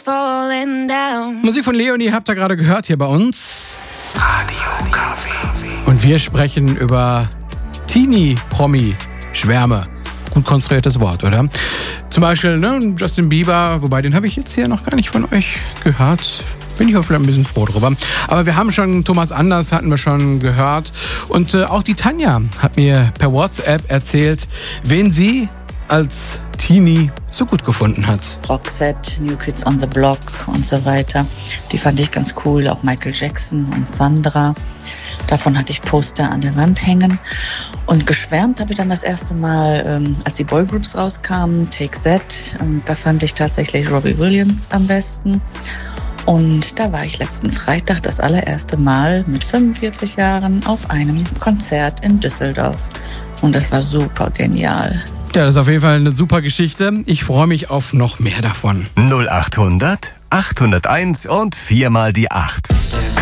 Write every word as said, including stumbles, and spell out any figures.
falling down. Musik von Leonie habt ihr gerade gehört hier bei uns. Radio Kaffee. Und wir sprechen über Teenie-Promi-Schwärme. Gut konstruiertes Wort, oder? Zum Beispiel ne, Justin Bieber, wobei den habe ich jetzt hier noch gar nicht von euch gehört. Bin ich auch vielleicht ein bisschen froh drüber. Aber wir haben schon Thomas Anders, hatten wir schon gehört. Und äh, auch die Tanja hat mir per WhatsApp erzählt, wen sie als Teenie so gut gefunden hat. Roxette, New Kids on the Block und so weiter. Die fand ich ganz cool. Auch Michael Jackson und Sandra. Davon hatte ich Poster an der Wand hängen. Und geschwärmt habe ich dann das erste Mal, ähm, als die Boygroups rauskamen, Take That. Und da fand ich tatsächlich Robbie Williams am besten. Und da war ich letzten Freitag das allererste Mal mit fünfundvierzig Jahren auf einem Konzert in Düsseldorf. Und das war super genial. Ja, das ist auf jeden Fall eine super Geschichte. Ich freue mich auf noch mehr davon. null acht hundert, achthunderteins und viermal die acht.